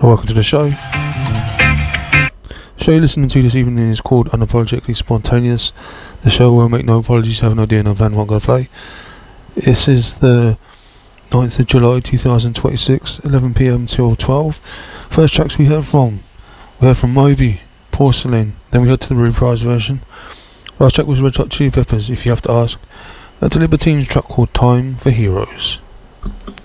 Welcome to the show. The show you're listening to this evening is called Unapologetically Spontaneous. The show will make no apologies, have no idea, no plan what I'm going to play. This is the 9th of July 2026, 11 PM till 12. First tracks we heard from Moby, Porcelain, then we heard to the reprise version. Last track was Red Hot Chili Peppers, If You Have to Ask, and to Libertine's track called Time for Heroes.